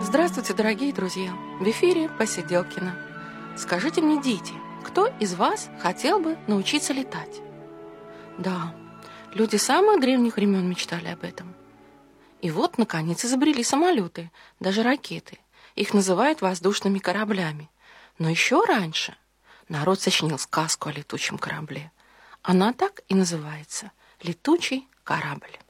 Здравствуйте, дорогие друзья! В эфире Посиделкина. Скажите мне, дети, кто из вас хотел бы научиться летать? Да, люди самых древних времен мечтали об этом. И вот, наконец, изобрели самолеты, даже ракеты. Их называют воздушными кораблями. Но еще раньше народ сочинил сказку о летучем корабле. Она так и называется «Летучий корабль».